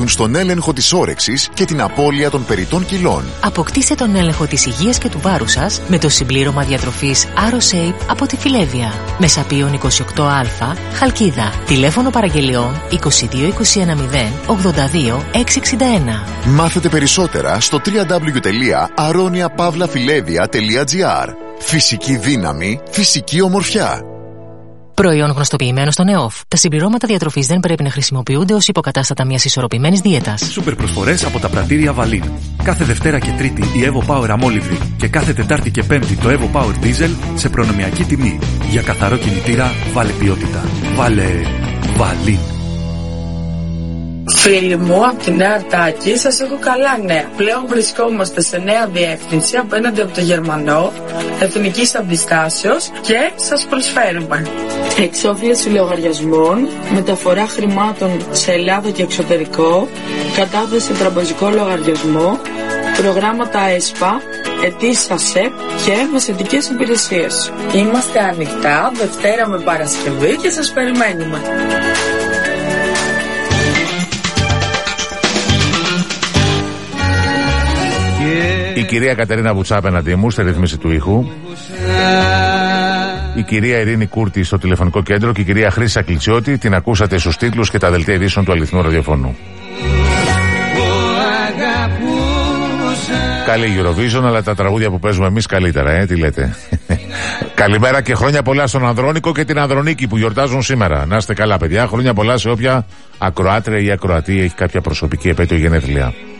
στον έλεγχο της όρεξης και την απώλεια των περιττών κιλών. Αποκτήστε τον έλεγχο της υγείας και του βάρους σας με το συμπλήρωμα διατροφής AroShape από τη Φιλέβια. Μεσαπίων 28α, Χαλκίδα. Τηλέφωνο παραγγελιών 22 210 82 661. Μάθετε περισσότερα στο www.aroniapavlafilevia.gr. Φυσική δύναμη, φυσική ομορφιά. Προϊόν γνωστοποιημένο στον ΕΟΦ. Τα συμπληρώματα διατροφής δεν πρέπει να χρησιμοποιούνται ως υποκατάστατα μιας ισορροπημένης δίαιτας. Σούπερ προσφορές από τα πρατήρια Βαλίν. Κάθε Δευτέρα και Τρίτη η Evo Power αμόλυβδη και κάθε Τετάρτη και Πέμπτη το Evo Power Diesel σε προνομιακή τιμή. Για καθαρό κινητήρα, βάλε ποιότητα. Βάλε Βαλίν. Φίλοι μου, από τη Νέα Αρτάκη σας έχω καλά νέα. Πλέον βρισκόμαστε σε νέα διεύθυνση απέναντι από το Γερμανό, εθνικής αντιστάσεως και σας προσφέρουμε εξόφληση λογαριασμών, μεταφορά χρημάτων σε Ελλάδα και εξωτερικό, κατάθεση σε τραπεζικό λογαριασμό, προγράμματα ΕΣΠΑ, αιτήσεις ΑΣΕΠ και μεσαιτικές υπηρεσίες. Είμαστε ανοιχτά Δευτέρα με Παρασκευή και σας περιμένουμε. Η κυρία Κατερίνα Βουτσά απέναντί μου στη ρύθμιση του ήχου, η κυρία Ειρήνη Κούρτη στο τηλεφωνικό κέντρο και η κυρία Χρύσα Ακλητσιώτη. Την ακούσατε στους τίτλους και τα δελτία ειδήσεων του αληθινού ραδιοφώνου. Καλή Eurovision, αλλά τα τραγούδια που παίζουμε εμείς καλύτερα, τι λέτε. Καλημέρα και χρόνια πολλά στον Ανδρώνικο και την Ανδρονίκη που γιορτάζουν σήμερα. Να είστε καλά, παιδιά. Χρόνια πολλά σε όποια ακροάτρια ή ακροατή έχει κάποια προσωπική επέτειο γενέθλια.